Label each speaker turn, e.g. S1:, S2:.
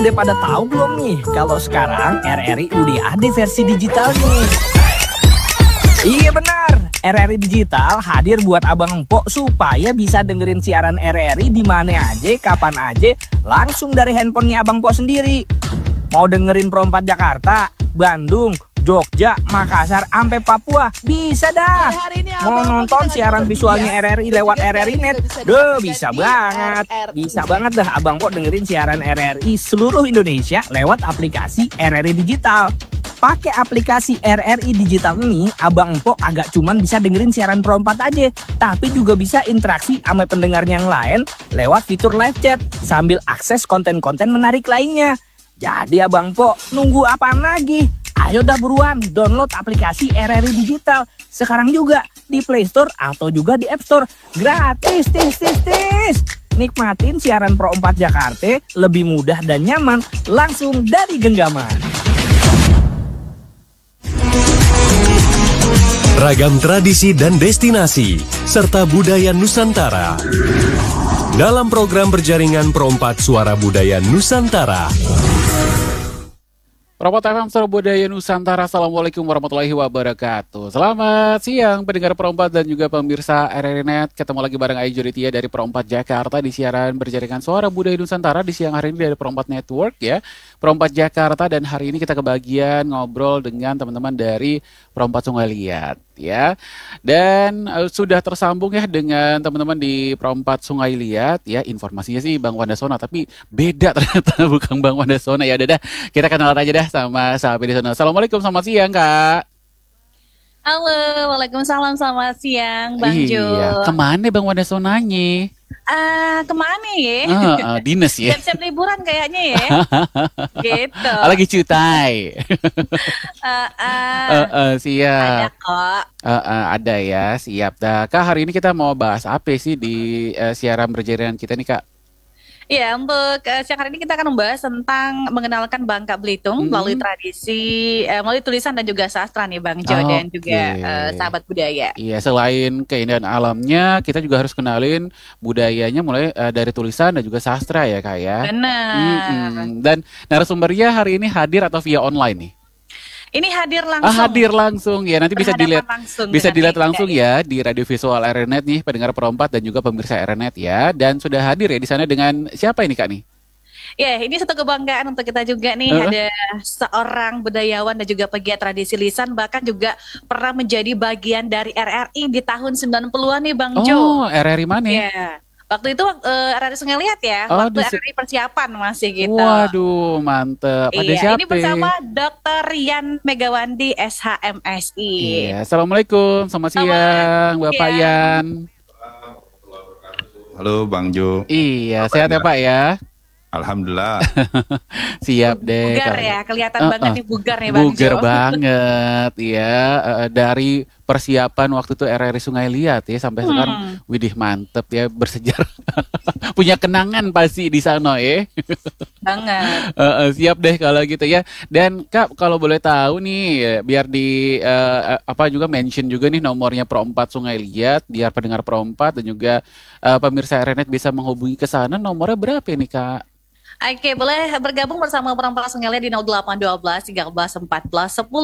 S1: Udah pada tahu belum nih kalau sekarang RRI udah ada versi digital nih? Iya benar, RRI Digital hadir buat abang empok supaya bisa dengerin siaran RRI di mana aja, kapan aja, langsung dari handphonenya abang empok sendiri. Mau dengerin Pro 4 Jakarta, Bandung, Jogja, Makassar, sampai Papua, bisa dah. Mau nonton siaran visualnya RRI lewat RRI Net, bisa banget. Bisa banget dah abang empok dengerin siaran RRI seluruh Indonesia lewat aplikasi RRI Digital. Pakai aplikasi RRI Digital ini, abang empok agak cuman bisa dengerin siaran Pro 4 aja, tapi juga bisa interaksi sama pendengar yang lain lewat fitur live chat sambil akses konten-konten menarik lainnya. Jadi abang empok nunggu apaan lagi? Ayo dah buruan download aplikasi RRI Digital sekarang juga di Play Store atau juga di App Store. Gratis, tis. Nikmatin siaran Pro 4 Jakarta lebih mudah dan nyaman langsung dari genggaman.
S2: Ragam tradisi dan destinasi, serta budaya Nusantara. Dalam program berjaringan Pro 4 Suara Budaya Nusantara.
S3: Pro 4 FM Suara Budaya Nusantara, Assalamualaikum warahmatullahi wabarakatuh. Selamat siang pendengar Pro 4 dan juga pemirsa RRI Net. Ketemu lagi bareng Ayu Juritia dari Pro 4 Jakarta di siaran berjaringan Suara Budaya Nusantara di siang hari ini dari Pro 4 Network ya. Pro 4 Jakarta, dan hari ini kita kebagian ngobrol dengan teman-teman dari Pro 4 Sungai Liat ya. Dan sudah tersambung ya dengan teman-teman di Pro 4 Sungai Liat ya. Informasinya sih Bang Wandasona, tapi beda ternyata, bukan Bang Wandasona. Ya udah, kita kenal aja dah sama sahabat di sana. Assalamualaikum, selamat siang Kak.
S4: Halo, waalaikumsalam, selamat siang Bang Jo.
S3: Iya, kemana Bang Wandasonanya?
S4: Kemana ya?
S3: Dinas ya.
S4: Siap-siap liburan kayaknya ya. Gitu.
S3: Lagi cutai. Siap.
S4: Ada kok.
S3: Ada ya, siap. Dah, Kak, hari ini kita mau bahas apa sih di siaran berjaringan kita nih Kak?
S4: Ya, untuk siang hari ini kita akan membahas tentang mengenalkan Bangka Belitung melalui tradisi, melalui tulisan dan juga sastra nih Bang Jo dan juga sahabat budaya.
S3: Iya, selain keindahan alamnya, kita juga harus kenalin budayanya mulai dari tulisan dan juga sastra ya Kak ya.
S4: Benar.
S3: Dan narasumbernya hari ini hadir atau via online nih?
S4: Ini hadir langsung.
S3: Hadir langsung ya, nanti bisa dilihat langsung
S4: ya.
S3: ya di radio visual RRI Net nih, pendengar Pro 4 dan juga pemirsa RRI Net ya. Dan sudah hadir ya di sana dengan siapa ini Kak nih?
S4: Ya, ini satu kebanggaan untuk kita juga nih. Ada seorang budayawan dan juga pegiat tradisi lisan, bahkan juga pernah menjadi bagian dari RRI di tahun 90-an nih Bang Jo.
S3: Oh, RRI mana?
S4: Ya. Waktu itu RRI Sungai Liat ya, waktu RRI persiapan masih gitu.
S3: Waduh, mantep. Ada siapa?
S4: Ini bersama Dr. Yan Megawandi SHMSI.
S3: Iya, Assalamualaikum, selamat siang Bapak Yan.
S5: Halo Bang Jo.
S3: Iya, sehat ya Pak ya?
S5: Alhamdulillah.
S3: Siap deh.
S4: Bugar ya, kelihatan banget nih bugar nih Bang Jo.
S3: Bugar banget ya, dari persiapan waktu itu RRI Sungai Liat ya sampai sekarang, widih mantep ya, bersejarah. Punya kenangan pasti di sana ya.
S4: Banget.
S3: Siap deh kalau gitu ya. Dan Kak, kalau boleh tahu nih, biar di juga mention juga nih nomornya Pro 4 Sungai Liat, biar pendengar Pro 4 dan juga pemirsa RRI Net bisa menghubungi ke sana. Nomornya berapa nih Kak?
S4: Oke, boleh bergabung bersama Pro 4 Sungai Liat di 0812 13 14 10